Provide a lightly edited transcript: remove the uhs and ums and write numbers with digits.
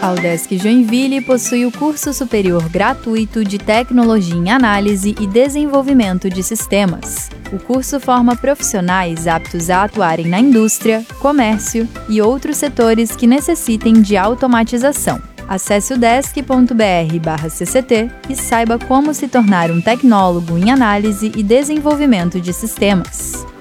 A UDESC Joinville possui o curso superior gratuito de Tecnologia em Análise e Desenvolvimento de Sistemas. O curso forma profissionais aptos a atuarem na indústria, comércio e outros setores que necessitem de automatização. Acesse udesc.br/cct e saiba como se tornar um tecnólogo em análise e desenvolvimento de sistemas.